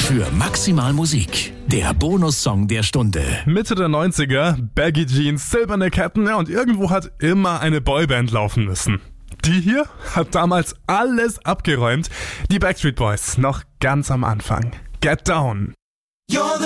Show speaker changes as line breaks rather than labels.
für Maximal Musik. Der Bonussong der Stunde.
Mitte der 90er, Baggy Jeans, silberne Ketten, und irgendwo hat immer eine Boyband laufen müssen. Die hier hat damals alles abgeräumt. Die Backstreet Boys, noch ganz am Anfang. Get Down.